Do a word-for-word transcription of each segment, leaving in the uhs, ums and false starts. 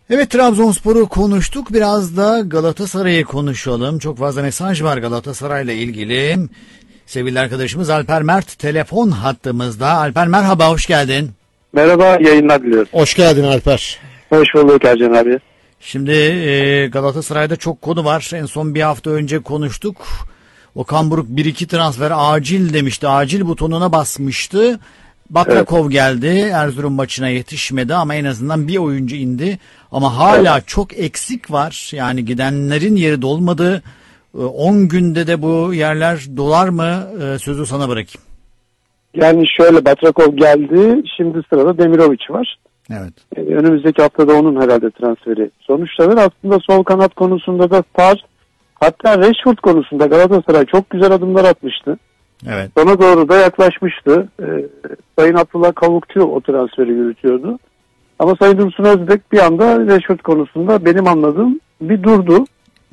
Evet, Trabzonspor'u konuştuk. Biraz da Galatasaray'ı konuşalım. Çok fazla mesaj var Galatasaray'la ilgili. Sevgili arkadaşımız Alper Mert telefon hattımızda. Alper merhaba, hoş geldin. Merhaba, yayınlar diliyorum. Hoş geldin Alper. Hoş bulduk Ercan abi. Şimdi e, Galatasaray'da çok konu var. En son bir hafta önce konuştuk. Okan Buruk bir iki transfer acil demişti. Acil butonuna basmıştı. Batrakov evet. geldi. Erzurum maçına yetişmedi ama en azından bir oyuncu indi. Ama hala evet. çok eksik var. Yani gidenlerin yeri dolmadı. on günde de bu yerler dolar mı? Sözü sana bırakayım. Yani şöyle, Batrakov geldi. Şimdi sırada Demirovic var. Evet. Yani önümüzdeki haftada onun herhalde transferi sonuçlanır. Aslında sol kanat konusunda da Sar, hatta Rashford konusunda Galatasaray çok güzel adımlar atmıştı. Evet. Ona doğru da yaklaşmıştı. Ee, Sayın Abdullah Kavukçu o transferi yürütüyordu. Ama Sayın Dursun Özbek bir anda Rashford konusunda benim anladığım bir durdu.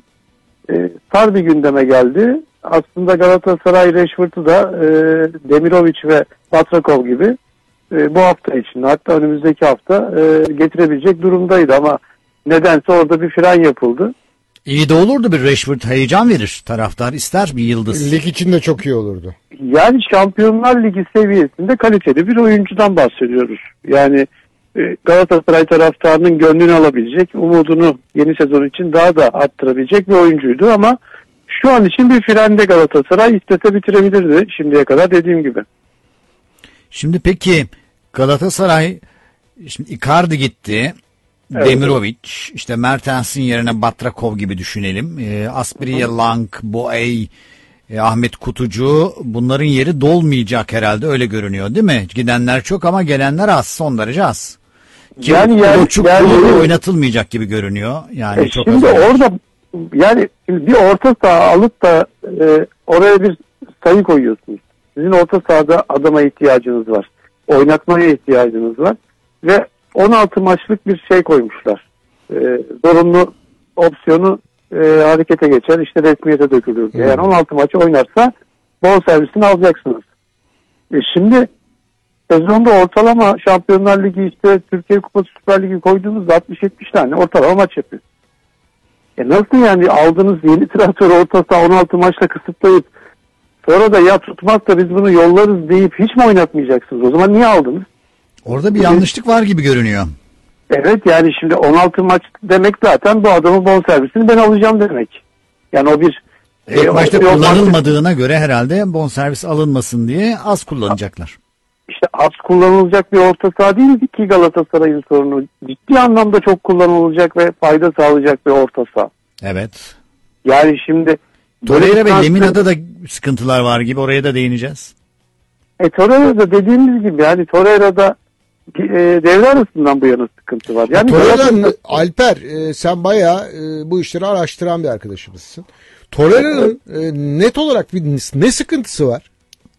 Ee, Sar bir gündeme geldi. Aslında Galatasaray Rashford'u da e, Demirovic ve Batrakov gibi e, bu hafta içinde, hatta önümüzdeki hafta e, getirebilecek durumdaydı ama nedense orada bir fren yapıldı. İyi de olurdu, bir Rashford heyecan verir. Taraftar ister bir yıldız. Lig için de çok iyi olurdu. Yani Şampiyonlar Ligi seviyesinde kaliteli bir oyuncudan bahsediyoruz. Yani e, Galatasaray taraftarının gönlünü alabilecek, umudunu yeni sezon için daha da arttırabilecek bir oyuncuydu ama şu an için bir frende Galatasaray, istese bitirebilirdi şimdiye kadar dediğim gibi. Şimdi peki Galatasaray, şimdi Icardi gitti. Evet. Demirovic, işte Mertens'in yerine Batrakov gibi düşünelim. E, Asprilla, Lang, Boey, e, Ahmet Kutucu, bunların yeri dolmayacak herhalde, öyle görünüyor değil mi? Gidenler çok ama gelenler az, son derece az. Ki yani, yani, yani oynatılmayacak gibi görünüyor. Yani e, çok şimdi az orada yani bir orta saha alıp da e, oraya bir sayı koyuyorsunuz. Sizin orta sahada adama ihtiyacınız var. Oynatmaya ihtiyacınız var ve on altı maçlık bir şey koymuşlar. Ee, zorunlu opsiyonu e, harekete geçer, işte resmiyete dökülür. Hmm. Yani on altı maçı oynarsa bonservisini alacaksınız. E şimdi sezonda ortalama Şampiyonlar Ligi, işte Türkiye Kupası, Süper Ligi koyduğunuzda altmış yetmiş tane ortalama maç yapıyor. E nasıl yani aldığınız yeni transfer orta saha on altı maçla kısıtlayıp sonra da ya tutmazsa biz bunu yollarız deyip hiç mi oynatmayacaksınız? O zaman niye aldınız? Orada bir yanlışlık var gibi görünüyor. Evet, yani şimdi on altı maç demek zaten bu adamın bonservisini ben alacağım demek. Yani o bir... İlk e, başta kullanılmadığına göre herhalde bonservis alınmasın diye az kullanacaklar. İşte az kullanılacak bir orta saha değil ki Galatasaray'ın sorunu. Ciddi anlamda çok kullanılacak ve fayda sağlayacak bir orta saha. Evet. Yani şimdi... Torreira ve Lemina'da da sıkıntılar var gibi, oraya da değineceğiz. E Torreira'da dediğimiz gibi, yani Torreira'da e, devre arasından bu yana sıkıntı var. Yani Torreira'nın, Alper e, sen bayağı e, bu işleri araştıran bir arkadaşımızsın. Torreira'nın e, net olarak bir, ne sıkıntısı var?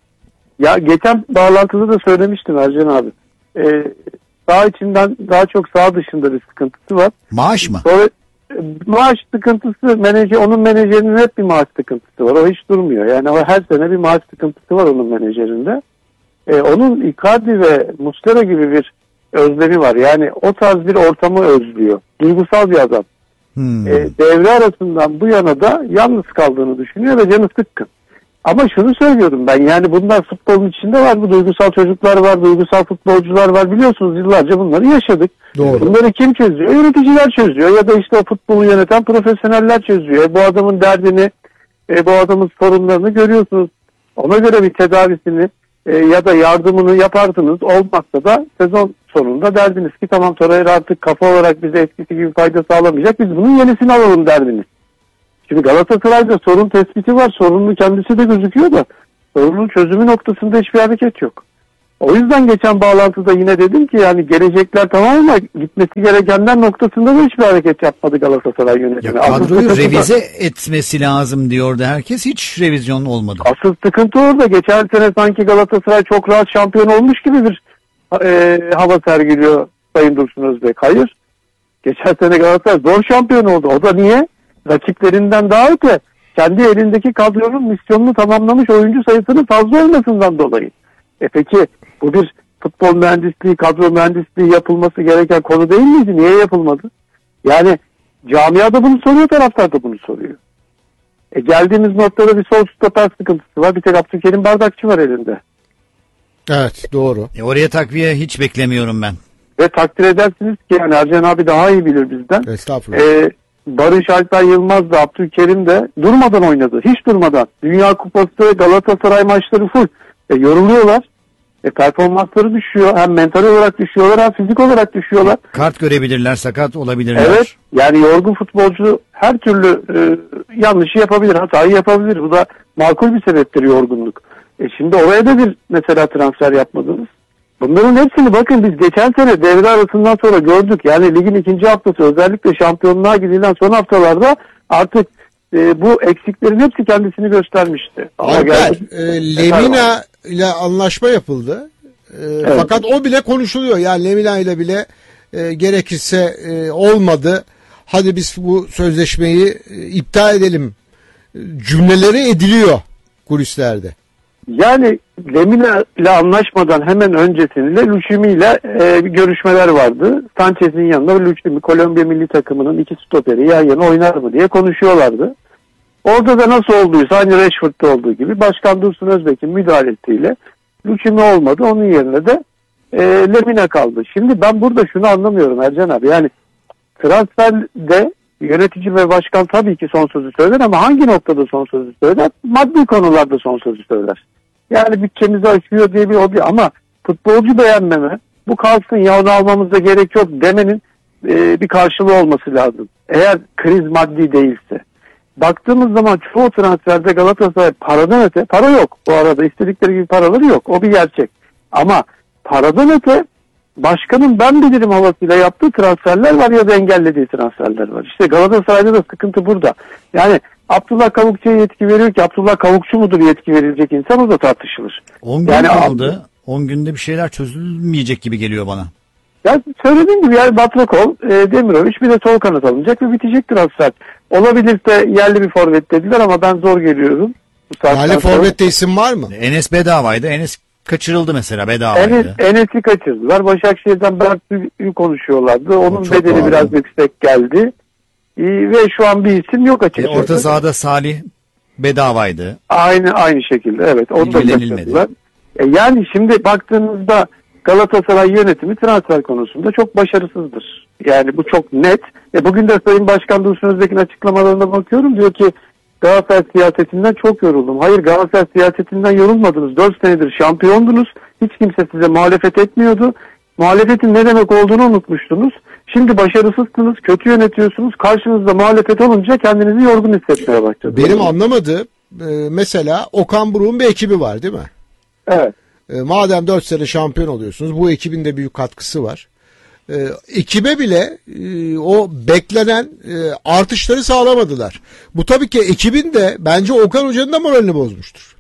Ya geçen bağlantıda da söylemiştim Ercan abi. E, sağ içinden daha çok sağ dışında bir sıkıntısı var. Maaş mı? Sonra, e, maaş sıkıntısı, menajer, onun menajerinin hep bir maaş sıkıntısı var. O hiç durmuyor. Yani o her sene bir maaş sıkıntısı var onun menajerinde. Ee, onun Icardi ve Muslera gibi bir özlemi var. Yani o tarz bir ortamı özlüyor. Duygusal bir adam. Hmm. Ee, devre arasından bu yana da yalnız kaldığını düşünüyor ve canı sıkkın. Ama şunu söylüyorum ben, yani bunlar futbolun içinde var. Bu duygusal çocuklar var, duygusal futbolcular var. Biliyorsunuz yıllarca bunları yaşadık. Doğru. Bunları kim çözüyor? Yöneticiler çözüyor ya da işte o futbolu yöneten profesyoneller çözüyor. E, bu adamın derdini, e, bu adamın sorunlarını görüyorsunuz. Ona göre bir tedavisini E, ya da yardımını yaparsınız. Olmazsa da sezon sonunda derdiniz ki tamam, Torreira artık kafa olarak bize eskisi gibi fayda sağlamayacak, biz bunun yenisini alalım derdiniz. Şimdi Galatasaray'da sorun tespiti var. Sorunun kendisi de gözüküyor da sorunun çözümü noktasında hiçbir hareket yok. O yüzden geçen bağlantıda yine dedim ki yani gelecekler tamam ama gitmesi gerekenler noktasında da hiçbir hareket yapmadı Galatasaray yönetimi. Ya kadroyu revize etmesi lazım diyordu herkes. Hiç revizyon olmadı. Asıl sıkıntı orada. Geçen sene sanki Galatasaray çok rahat şampiyon olmuş gibi bir e, hava sergiliyor Sayın Dursun Özbek. Hayır. Geçen sene Galatasaray zor şampiyon oldu. O da niye? Rakiplerinden daha öte kendi elindeki kadronun misyonunu tamamlamış oyuncu sayısının fazla olmasından dolayı. E peki bu bir futbol mühendisliği, kadro mühendisliği yapılması gereken konu değil miydi? Niye yapılmadı? Yani camiada bunu soruyor, taraftar da bunu soruyor. E geldiğimiz noktada bir sol stoper sıkıntısı var. Bir tek Abdülkerim Bardakçı var elinde. Evet, doğru. E oraya takviye hiç beklemiyorum ben. Ve takdir edersiniz ki yani Ercan abi daha iyi bilir bizden. Estağfurullah. E, Barış Alper Yılmaz da Abdülkerim de durmadan oynadı. Hiç durmadan. Dünya Kupası, Galatasaray maçları full. E, yoruluyorlar. E, performansları düşüyor. Hem mental olarak düşüyorlar hem fizik olarak düşüyorlar. Kart görebilirler, sakat olabilirler. Evet. Yani yorgun futbolcu her türlü e, yanlışı yapabilir, hatayı yapabilir. Bu da makul bir sebeptir yorgunluk. E şimdi oraya da bir mesela transfer yapmadınız. Bunların hepsini bakın biz geçen sene devre arasından sonra gördük. Yani ligin ikinci haftası özellikle şampiyonluğa gidilen son haftalarda artık e, bu eksiklerin hepsi kendisini göstermişti. Ama Alper, geldi- e, Lemina ile anlaşma yapıldı. E, Fakat o bile konuşuluyor. Yani Lemina ile bile e, gerekirse e, olmadı. Hadi biz bu sözleşmeyi e, iptal edelim e, cümleleri ediliyor kulislerde. Yani Lemina ile anlaşmadan hemen öncesinde Lucimi ile e, bir görüşmeler vardı. Sanchez'in yanında Lucimi Kolombiya milli takımının iki stoperi yan yana oynar mı diye konuşuyorlardı. Orada da nasıl olduysa aynı Rashford'da olduğu gibi Başkan Dursun Özbek'in müdahalesiyle Lucimi olmadı. Onun yerine de e, Lemina kaldı. Şimdi ben burada şunu anlamıyorum Ercan abi. Yani transferde yönetici ve başkan tabii ki son sözü söyler ama hangi noktada son sözü söyler? Maddi konularda son sözü söyler. Yani bütçemizi aşıyor diye bir hobi ama futbolcu beğenmeme, bu kalsın ya onu almamıza gerek yok demenin e, bir karşılığı olması lazım. Eğer kriz maddi değilse. Baktığımız zaman çoğu transferde Galatasaray paradan öte, para yok bu arada, istedikleri gibi paraları yok, o bir gerçek. Ama paradan öte başkanın ben bilirim havasıyla yaptığı transferler var ya da engellediği transferler var. İşte Galatasaray'da da sıkıntı burada. Yani Abdullah Kavukçu'ya yetki veriyor ki Abdullah Kavukçu mudur yetki verilecek insan, o da tartışılır. on gün Yani kaldı. on günde bir şeyler çözülmeyecek gibi geliyor bana. Ya söylediğim gibi yani Batrakol, e, Demirovic bir de sol kanat alınacak ve bitecek transfer. Olabilirse yerli bir forvet dediler ama ben zor geliyorum. Bu saatten Yerli sonra. forvette isim var mı? Enes bedavaydı. Enes kaçırıldı mesela, Enes, bedavaydı. Enes'i kaçırdılar. Başakşehir'den Berk'ü konuşuyorlardı. Onun çok bedeli pahalı. biraz yüksek geldi. E, ve şu an bir isim yok E, açıkçası. orta sahada Salih bedavaydı. Aynı aynı şekilde evet. Onu da İlgilenilmedi. kaçırdılar. E, yani şimdi baktığınızda Galatasaray yönetimi transfer konusunda çok başarısızdır. Yani bu çok net. E, bugün de Sayın Başkan Dursun Özbek'in açıklamalarına bakıyorum. Diyor ki Galatasaray siyasetinden çok yoruldum. Hayır, Galatasaray siyasetinden yorulmadınız. dört senedir şampiyondunuz. Hiç kimse size muhalefet etmiyordu. Muhalefetin ne demek olduğunu unutmuştunuz. Şimdi başarısızsınız, kötü yönetiyorsunuz. Karşınızda muhalefet olunca kendinizi yorgun hissetmeye başladınız. Benim anlamadığım e, mesela Okan Buruk'un bir ekibi var değil mi? Evet. E, madem dört sene şampiyon oluyorsunuz, bu ekibin de büyük katkısı var. E, ekibe bile e, o beklenen e, artışları sağlamadılar. Bu tabii ki ekibin de bence Okan Hoca'nın da moralini bozmuştur.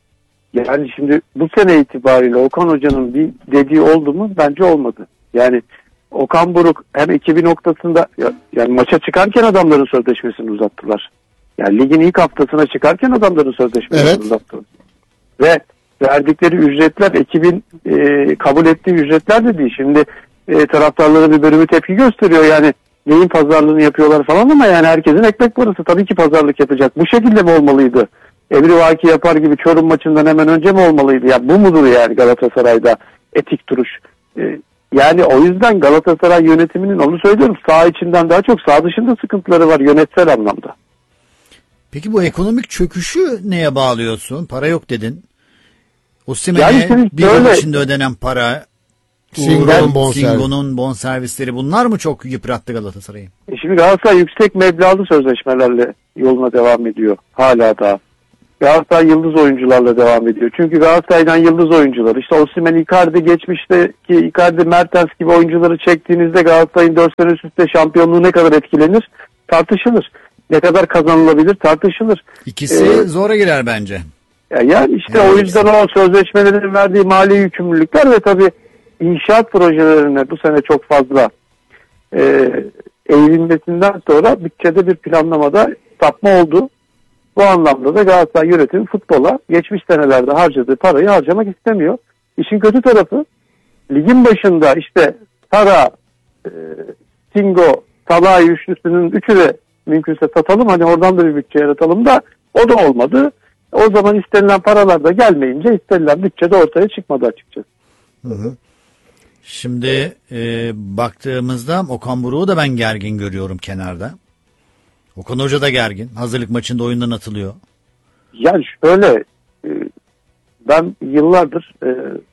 Yani şimdi bu sene itibariyle Okan Hoca'nın bir dediği oldu mu? Bence olmadı. Yani Okan Buruk hem iki bin noktasında yani maça çıkarken adamların sözleşmesini uzattılar. Yani ligin ilk haftasına çıkarken adamların sözleşmesini Evet. uzattılar. Ve verdikleri ücretler ekibin e, kabul ettiği ücretler de değil. Şimdi e, taraftarların bir bölümü tepki gösteriyor. Yani neyin pazarlığını yapıyorlar falan ama yani herkesin ekmek parası, tabii ki pazarlık yapacak. Bu şekilde mi olmalıydı? Emri Vaki yapar gibi Çorum maçından hemen önce mi olmalıydı? Ya bu mudur yani Galatasaray'da etik duruş? E, yani o yüzden Galatasaray yönetiminin, onu söylüyorum, sağ içinden daha çok sağ dışında sıkıntıları var yönetsel anlamda. Peki bu ekonomik çöküşü neye bağlıyorsun? Para yok dedin. Osimhen'e Yani şimdi bir yıl şöyle- içinde ödenen para, Singo'nun Uğur'un, bonservisi. Singo'nun bonservisleri, bunlar mı çok yıprattı Galatasaray'ı? E şimdi Galatasaray yüksek meblağlı sözleşmelerle yoluna devam ediyor. Hala daha. Galatasaray yıldız oyuncularla devam ediyor. Çünkü Galatasaray'dan yıldız oyuncular, işte Osimhen, Icardi, geçmişteki Icardi, Mertens gibi oyuncuları çektiğinizde Galatasaray'ın dört sene üst üste şampiyonluğu ne kadar etkilenir? Tartışılır. Ne kadar kazanılabilir? Tartışılır. İkisi Ee, zora girer bence. Ya yani işte Evet. o yüzden o sözleşmelerin verdiği mali yükümlülükler ve tabii inşaat projelerine bu sene çok fazla e, eğilimlesinden sonra bütçede bir planlamada sapma oldu. Bu anlamda da Galatasaray yönetimi futbola geçmiş senelerde harcadığı parayı harcamak istemiyor. İşin kötü tarafı, ligin başında işte Sara, e, Singo, Salahi üçlüsünün üçü de mümkünse satalım, hani oradan da bir bütçe yaratalım da o da olmadı. O zaman istenilen paralar da gelmeyince istenilen bütçe de ortaya çıkmadı açıkçası. Hı hı. Şimdi e, baktığımızda Okan Buruk'u da ben gergin görüyorum kenarda. Okan Hoca da gergin. Hazırlık maçında oyundan atılıyor. Yani şöyle, e, ben yıllardır e,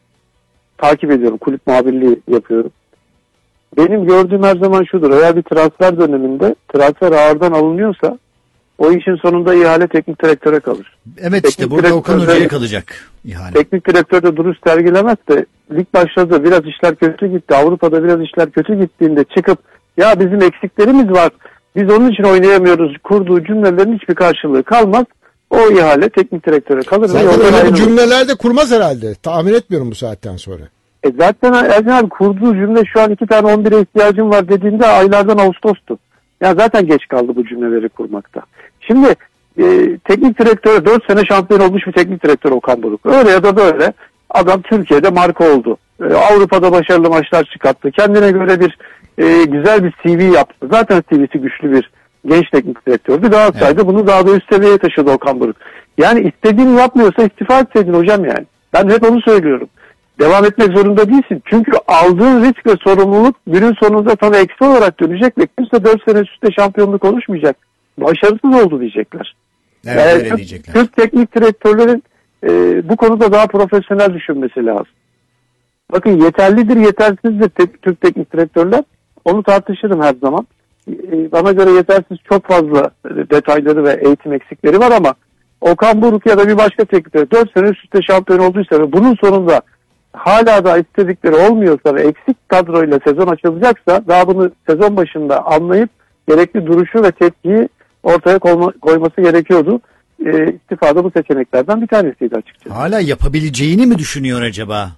takip ediyorum, kulüp muhabirliği yapıyorum. Benim gördüğüm her zaman şudur: eğer bir transfer döneminde transfer ağırdan alınıyorsa o işin sonunda ihale teknik direktöre kalır. Evet, Teknik işte burada Okan direktör- Hoca'ya kalacak ihale. Teknik direktör de duruş sergilemez de lig başladı, biraz işler kötü gitti, Avrupa'da biraz işler kötü gittiğinde çıkıp ya bizim eksiklerimiz var, biz onun için oynayamıyoruz kurduğu cümlelerin hiçbir karşılığı kalmaz. O ihale teknik direktöre kalır. Zaten yoldan öyle bir ayrılır. cümlelerde kurmaz herhalde. Tahmin etmiyorum bu saatten sonra. E zaten Ercan abi kurduğu cümle şu an iki tane on bire ihtiyacım var dediğinde aylardan Ağustos'tu. Ya zaten geç kaldı bu cümleleri kurmakta. Şimdi e, teknik direktöre dört sene şampiyon olmuş bir teknik direktör Okan Buruk. Öyle ya da böyle adam Türkiye'de marka oldu. E, Avrupa'da başarılı maçlar çıkarttı. Kendine göre bir e, güzel bir C V yaptı. Zaten C V'si güçlü bir genç teknik direktördü. Galatasaray'da evet. Bunu daha da üst seviyeye taşıdı Okan Buruk. Yani istediğini yapmıyorsa istifa etseydin hocam yani. Ben hep onu söylüyorum. Devam etmek zorunda değilsin. Çünkü aldığın risk ve sorumluluk günün sonunda sana eksi olarak dönecek ve kimse dört sene üstte şampiyonluk oluşmayacak. Başarısız oldu diyecekler. Evet, yani öyle Türk, diyecekler. Türk teknik direktörlerin e, bu konuda daha profesyonel düşünmesi lazım. Bakın yeterlidir, yetersizdir te- Türk teknik direktörler. Onu tartışırım her zaman. E, bana göre yetersiz, çok fazla detayları ve eğitim eksikleri var ama Okan Buruk ya da bir başka teknik direktör dört sene üst üste şampiyon olduysa ve bunun sonunda hala da istedikleri olmuyorsa ve eksik kadroyla sezon açılacaksa daha bunu sezon başında anlayıp gerekli duruşu ve tepkiyi ortaya koyma, koyması gerekiyordu. E, istifada bu seçeneklerden bir tanesiydi açıkçası. Hala yapabileceğini mi düşünüyor acaba?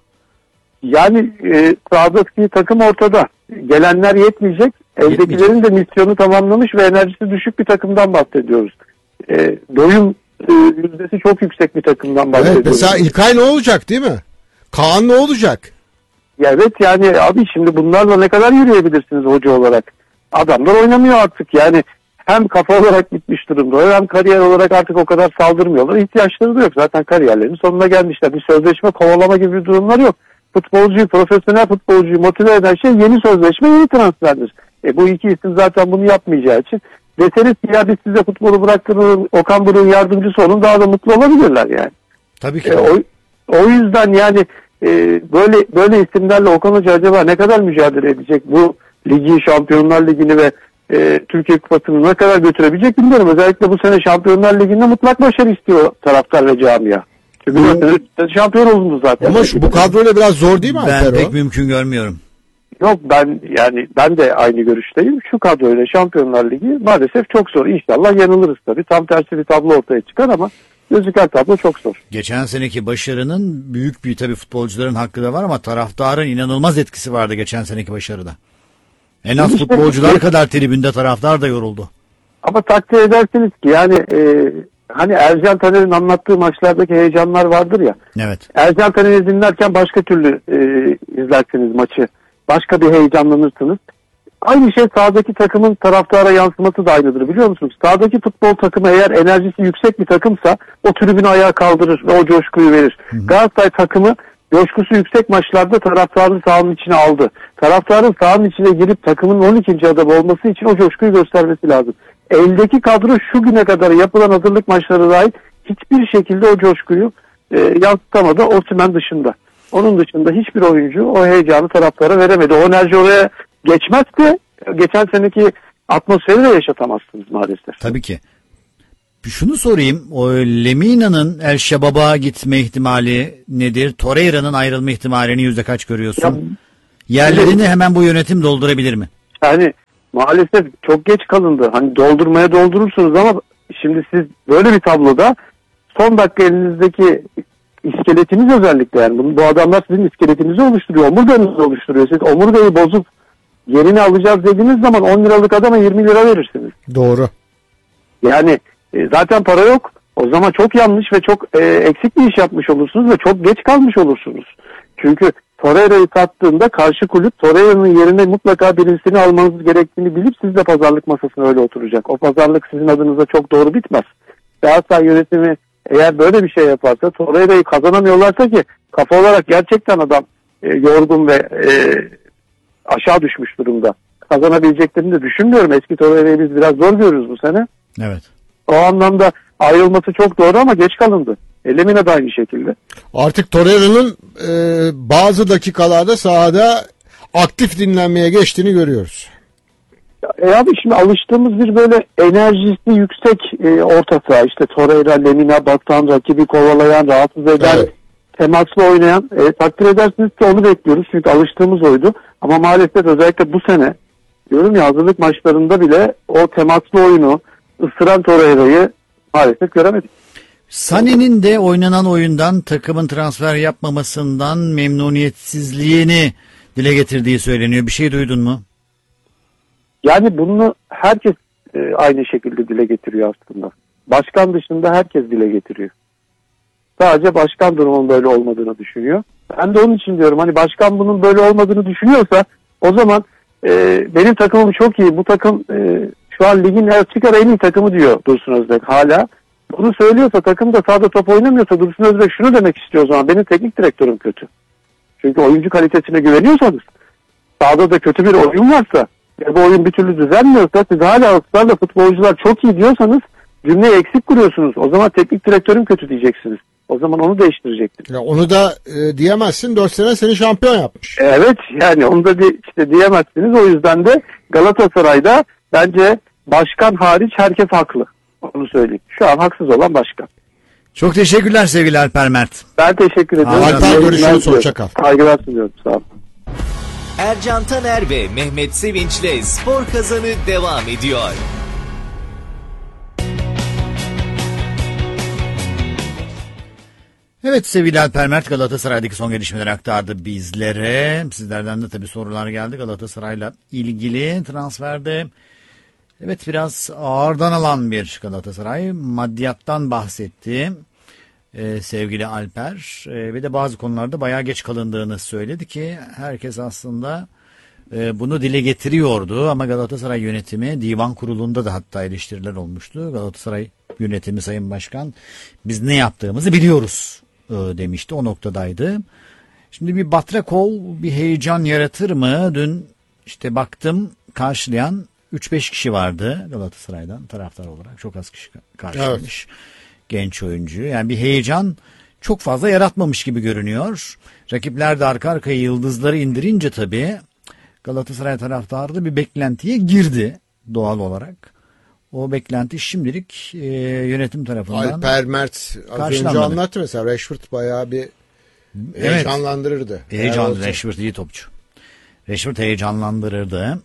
Yani e, sahadaki takım ortada. Gelenler yetmeyecek. Eldekilerin de misyonu tamamlamış ve enerjisi düşük bir takımdan bahsediyoruz. E, doyum e, yüzdesi çok yüksek bir takımdan bahsediyoruz. Evet, mesela İlkay ne olacak değil mi? Kaan ne olacak? Ya evet yani abi şimdi bunlarla ne kadar yürüyebilirsiniz hoca olarak? Adamlar oynamıyor artık yani. Hem kafa olarak bitmiş durumda hem kariyer olarak artık o kadar saldırmıyorlar. İhtiyaçları da yok. Zaten kariyerlerinin sonuna gelmişler. Bir sözleşme kovalama gibi bir durumlar yok. Futbolcuyu, profesyonel futbolcuyu motive eden şey yeni sözleşme, yeni transferdir. E bu iki isim zaten bunu yapmayacağı için deseniz ki ya biz size futbolu bıraktırırız, Okan Buruk'un yardımcısı olun, daha da mutlu olabilirler yani. Tabii ki. E, o, o yüzden yani e, böyle böyle isimlerle Okan Hoca acaba ne kadar mücadele edecek? Bu ligi, Şampiyonlar Ligi'ni ve e, Türkiye Kupası'nı ne kadar götürebilecek bilmiyorum. Özellikle bu sene Şampiyonlar Ligi'nde mutlak başarı istiyor taraftar ve camia. Çünkü hmm. şampiyon oldunuz zaten. Ama şu, bu kadroyla biraz zor değil mi Ben Alper pek o? mümkün görmüyorum. Yok ben yani ben de aynı görüşteyim. Şu kadroyla Şampiyonlar Ligi maalesef çok zor. İnşallah yanılırız tabii. Tam tersi bir tablo ortaya çıkar ama gözüken tablo çok zor. Geçen seneki başarının büyük bir tabii futbolcuların hakkı da var ama taraftarın inanılmaz etkisi vardı geçen seneki başarıda. En az İşte, futbolcular kadar tribünde taraftar da yoruldu. Ama takdir edersiniz ki yani e, hani Ercan Taner'in anlattığı maçlardaki heyecanlar vardır ya. Evet. Ercan Taner'i dinlerken başka türlü e, izlersiniz maçı. Başka bir heyecanlanırsınız. Aynı şey sahadaki takımın taraftara yansıması da aynıdır biliyor musunuz? Sahadaki futbol takımı eğer enerjisi yüksek bir takımsa o tribünü ayağa kaldırır ve o coşkuyu verir. Hı hı. Galatasaray takımı coşkusu yüksek maçlarda taraftarı sahanın içine aldı. Taraftarın sahanın içine girip takımın on ikinci adam olması için o coşkuyu göstermesi lazım. Eldeki kadro şu güne kadar yapılan hazırlık maçları dahil hiçbir şekilde o coşkuyu e, yansıtamadı Osimhen dışında. Onun dışında hiçbir oyuncu o heyecanı taraftara veremedi. O enerji oraya geçmezse geçen seneki atmosferi de yaşatamazsınız maalesef. Tabii ki. Şunu sorayım. O Lemina'nın El Şebab'a gitme ihtimali nedir? Torreira'nın ayrılma ihtimalini yüzde kaç görüyorsun? Ya, yerlerini hemen bu yönetim doldurabilir mi? Yani maalesef çok geç kalındı. Hani doldurmaya doldurursunuz ama şimdi siz böyle bir tabloda son dakika elinizdeki iskeletiniz özellikle yani bu, bu adamlar sizin iskeletinizi oluşturuyor. Omurganızı oluşturuyor. Siz omurgayı bozup yerini alacağız dediğiniz zaman on liralık adama yirmi lira verirsiniz. Doğru. Yani e, zaten para yok. O zaman çok yanlış ve çok e, eksik bir iş yapmış olursunuz ve çok geç kalmış olursunuz. Çünkü Torreira'yı sattığında karşı kulüp Torreira'nın yerine mutlaka birisini almanız gerektiğini bilip siz de pazarlık masasına öyle oturacak. O pazarlık sizin adınıza çok doğru bitmez. Galatasaray yönetimi eğer böyle bir şey yaparsa, Torreira'yı kazanamıyorlarsa ki kafa olarak gerçekten adam e, yorgun ve e, aşağı düşmüş durumda. Kazanabileceklerini de düşünmüyorum. Eski Torreira'yı biz biraz zor görüyoruz bu sene. Evet. O anlamda ayrılması çok doğru ama geç kalındı. Lemina da aynı şekilde. Artık Torreira'nın e, bazı dakikalarda sahada aktif dinlenmeye geçtiğini görüyoruz. E abi şimdi alıştığımız bir böyle enerjisi yüksek e, orta saha, işte Torreira, Lemina, Batuhan, rakibi kovalayan, rahatsız eden, Evet. temaslı oynayan, e, takdir edersiniz ki onu bekliyoruz çünkü alıştığımız oydu. Ama maalesef özellikle bu sene diyorum ya, hazırlık maçlarında bile o temaslı oyunu, ısıran Torreira'yı maalesef göremedik. Sané'nin de oynanan oyundan, takımın transfer yapmamasından memnuniyetsizliğini dile getirdiği söyleniyor. Bir şey duydun mu? Yani bunu herkes e, aynı şekilde dile getiriyor aslında. Başkan dışında herkes dile getiriyor. Sadece başkan durumun böyle olmadığını düşünüyor. Ben de onun için diyorum, hani başkan bunun böyle olmadığını düşünüyorsa o zaman e, benim takımım çok iyi. Bu takım e, şu an ligin açık ara en iyi takımı diyor Dursun Özbek hala. Bunu söylüyorsa, takım da sahada top oynamıyorsa Dursun Özbek şunu demek istiyor o zaman: benim teknik direktörüm kötü. Çünkü oyuncu kalitesine güveniyorsanız, sahada da kötü bir oyun varsa ve bu oyun bir türlü düzelmiyorsa, siz hala ısrarla futbolcular çok iyi diyorsanız cümleyi eksik kuruyorsunuz. O zaman teknik direktörüm kötü diyeceksiniz. O zaman onu değiştirecektir. Ya onu da e, diyemezsin. dört sene seni şampiyon yapmış. Evet, yani onu da bir, işte diyemezsiniz. O yüzden de Galatasaray'da bence başkan hariç herkes haklı. Onu söyleyeyim. Şu an haksız olan başkan. Çok teşekkürler sevgili Alper Mert. Ben teşekkür ediyorum. Alper, görüşürüz. Ben- Hoşça kal. Saygılar sunuyorum. Sağ olun. Ercan Taner ve Mehmet Sevinç'le Spor Kazanı devam ediyor. Evet, sevgili Alper Mert Galatasaray'daki son gelişmeleri aktardı bizlere. Sizlerden de tabii sorular geldi Galatasaray'la ilgili transferde. Evet, biraz ağırdan alan bir Galatasaray. Maddiyattan bahsetti ee, sevgili Alper. Ee, ve de bazı konularda bayağı geç kalındığını söyledi ki herkes aslında e, bunu dile getiriyordu. Ama Galatasaray yönetimi, divan kurulunda da hatta eleştiriler olmuştu. Galatasaray yönetimi, Sayın Başkan, biz ne yaptığımızı biliyoruz e, demişti. O noktadaydı. Şimdi bir Batrakov bir heyecan yaratır mı? Dün işte baktım, karşılayan üç beş kişi vardı Galatasaray'dan taraftar olarak. Çok az kişi karşılamış. Evet. Genç oyuncu. Yani bir heyecan çok fazla yaratmamış gibi görünüyor. Rakipler de arka arkaya yıldızları indirince tabii Galatasaray taraftarı da bir beklentiye girdi doğal olarak. O beklenti şimdilik e, yönetim tarafından Alper Mert az önce anlattı mesela. Rashford bayağı bir evet, heyecanlandırırdı. Heyecanlı. Rashford iyi topçu. Rashford heyecanlandırırdı.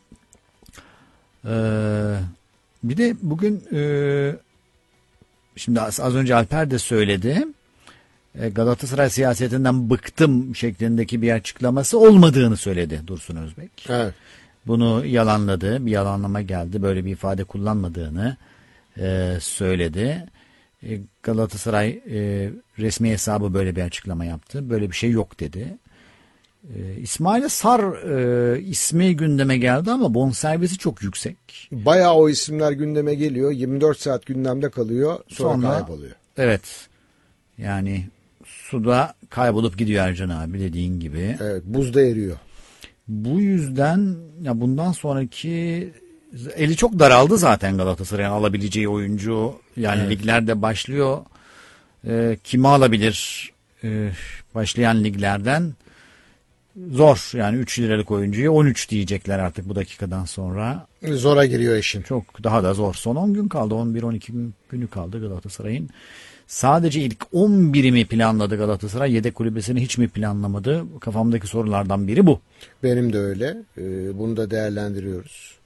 Ee, bir de bugün e, şimdi az, az önce Alper de söyledi, e, Galatasaray siyasetinden bıktım şeklindeki bir açıklaması olmadığını söyledi Dursun Özbek. Evet. Bunu yalanladı, bir yalanlama geldi, böyle bir ifade kullanmadığını e, söyledi. E, Galatasaray e, resmi hesabı böyle bir açıklama yaptı, böyle bir şey yok dedi. Ee, İsmail Sar e, ismi gündeme geldi ama bonservisi çok yüksek. Bayağı o isimler gündeme geliyor. yirmi dört saat gündemde kalıyor. Sonra, sonra kayboluyor. Evet. Yani suda kaybolup gidiyor Ercan abi, dediğin gibi. Evet, buzda eriyor. Bu yüzden ya bundan sonraki eli çok daraldı zaten Galatasaray'ın alabileceği oyuncu. Yani evet, liglerde başlıyor. E, kimi alabilir? E, başlayan liglerden zor, yani üç liralık oyuncuya on üç diyecekler artık bu dakikadan sonra. Zora giriyor işin. Çok daha da zor. Son on gün kaldı, on bir on iki günü kaldı Galatasaray'ın. Sadece ilk on biri mi planladı Galatasaray? Yedek kulübesini hiç mi planlamadı? Kafamdaki sorulardan biri bu. Benim de öyle. Bunu da değerlendiriyoruz.